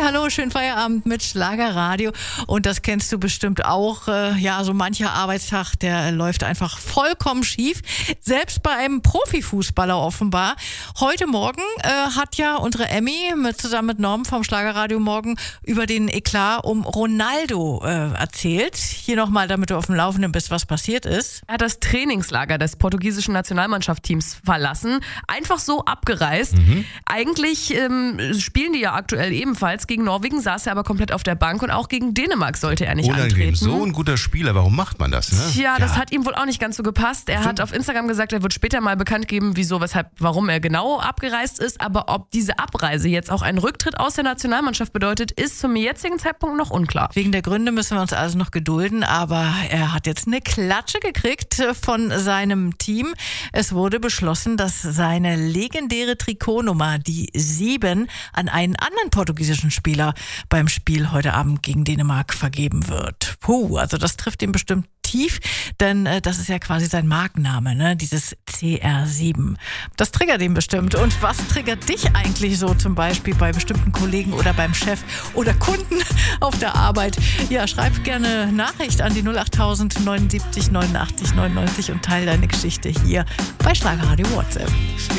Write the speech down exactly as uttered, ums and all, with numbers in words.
Hallo, schönen Feierabend mit Schlagerradio. Und das kennst du bestimmt auch. Äh, ja, so mancher Arbeitstag, der läuft einfach vollkommen schief. Selbst bei einem Profifußballer offenbar. Heute Morgen äh, hat ja unsere Emmy mit, zusammen mit Norm vom Schlagerradio Morgen über den Eklat um Ronaldo äh, erzählt. Hier nochmal, damit du auf dem Laufenden bist, was passiert ist. Er hat das Trainingslager des portugiesischen Nationalmannschaftsteams verlassen. Einfach so abgereist. Mhm. Eigentlich ähm, spielen die ja aktuell ebenfalls. Gegen Norwegen saß er aber komplett auf der Bank und auch gegen Dänemark sollte er nicht Unangenehm. antreten. So ein guter Spieler, warum macht man das? Ne? Tja, das ja. hat ihm wohl auch nicht ganz so gepasst. Er Stimmt. hat auf Instagram gesagt, er wird später mal bekannt geben, wieso, weshalb, warum er genau abgereist ist. Aber ob diese Abreise jetzt auch einen Rücktritt aus der Nationalmannschaft bedeutet, ist zum jetzigen Zeitpunkt noch unklar. Wegen der Gründe müssen wir uns also noch gedulden, aber er hat jetzt eine Klatsche gekriegt von seinem Team. Es wurde beschlossen, dass seine legendäre Trikotnummer, die sieben, an einen anderen portugiesischen Spieler beim Spiel heute Abend gegen Dänemark vergeben wird. Puh, also das trifft ihn bestimmt tief, denn äh, das ist ja quasi sein Markenname, ne? Dieses C R sieben. Das triggert ihn bestimmt. Und was triggert dich eigentlich so zum Beispiel bei bestimmten Kollegen oder beim Chef oder Kunden auf der Arbeit? Ja, schreib gerne Nachricht an die null acht tausend neunundsiebzig neunundachtzig neunundneunzig und teile deine Geschichte hier bei Schlagerradio WhatsApp.